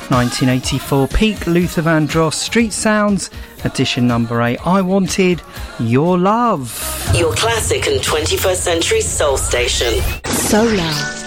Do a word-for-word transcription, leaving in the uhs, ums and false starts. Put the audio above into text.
nineteen eighty-four, Peak, Luther Vandross, Street Sounds, edition number eight, I Wanted Your Love. Your classic and twenty-first century soul station. Solar.